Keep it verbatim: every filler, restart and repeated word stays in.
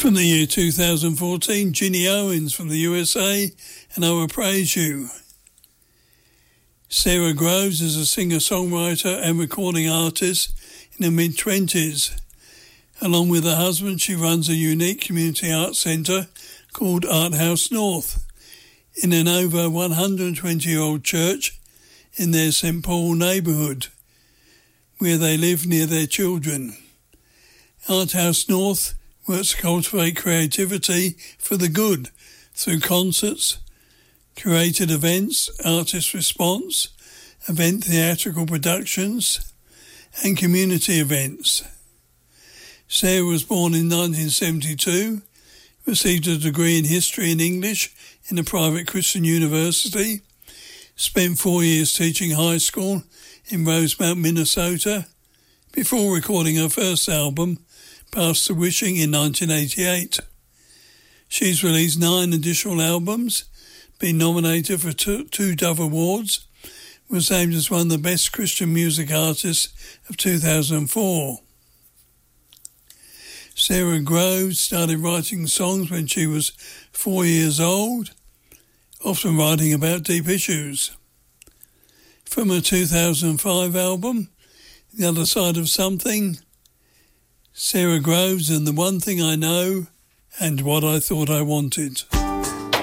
From the year two thousand fourteen, Ginny Owens from the U S A, and I Will Praise You. Sarah Groves is a singer-songwriter and recording artist in her mid-twenties. Along with her husband, she runs a unique community arts centre called Art House North in an over one hundred twenty-year-old church in their Saint Paul neighbourhood, where they live near their children. Art House North works to cultivate creativity for the good through concerts, curated events, artist response, event theatrical productions, and community events. Sarah was born in nineteen seventy-two, received a degree in history and English in a private Christian university, spent four years teaching high school in Rosemount, Minnesota, before recording her first album, Past the Wishing, in nineteen eighty-eight. She's released nine additional albums, been nominated for two, two Dove Awards, was named as one of the best Christian music artists of two thousand four. Sarah Groves started writing songs when she was four years old, often writing about deep issues. From her two thousand five album, The Other Side of Something, Sarah Groves and The One Thing I Know and What I Thought I Wanted.